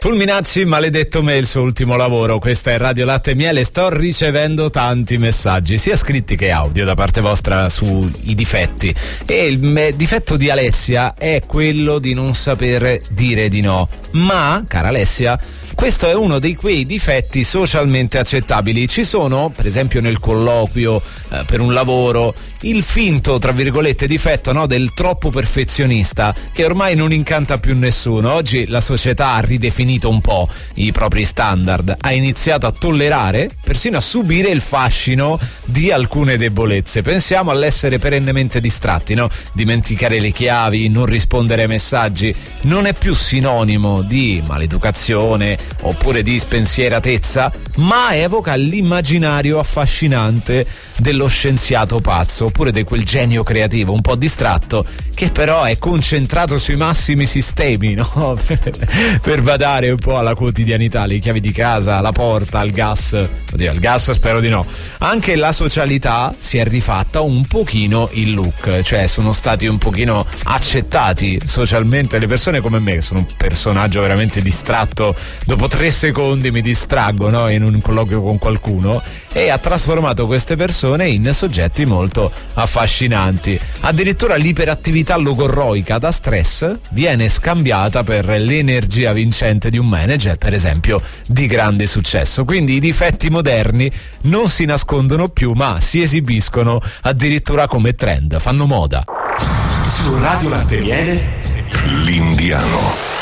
Fulminacci, maledetto me, il suo ultimo lavoro. Questa è Radio Latte e Miele. Sto ricevendo tanti messaggi, sia scritti che audio, da parte vostra sui difetti. E il difetto di Alessia è quello di non saper dire di no. Ma, cara Alessia, questo è uno di quei difetti socialmente accettabili. Ci sono, per esempio nel colloquio, per un lavoro, il finto, tra virgolette, difetto, no, del troppo perfezionista, che ormai non incanta più nessuno. Oggi la società ha ridefinito un po' i propri standard, ha iniziato a tollerare, persino a subire il fascino di alcune debolezze. Pensiamo all'essere perennemente distratti, no? Dimenticare le chiavi, non rispondere ai messaggi, non è più sinonimo di maleducazione oppure di spensieratezza, ma evoca l'immaginario affascinante dello scienziato pazzo, oppure di quel genio creativo un po' distratto che però è concentrato sui massimi sistemi, no? Per badare un po' alla quotidianità, le chiavi di casa, la porta, il gas. Oddio, il gas spero di no. Anche la socialità si è rifatta un pochino il look, cioè sono stati un pochino accettati socialmente le persone come me, che sono un personaggio veramente distratto, dopo 3 secondi mi distraggo, no? In un colloquio con qualcuno, e ha trasformato queste persone in soggetti molto affascinanti. Addirittura l'iperattività logorroica da stress viene scambiata per l'energia vincente di un manager, per esempio, di grande successo. Quindi i difetti moderni non si nascondono più, ma si esibiscono addirittura come trend, fanno moda. Su Radio Latte e Miele, l'Indiano.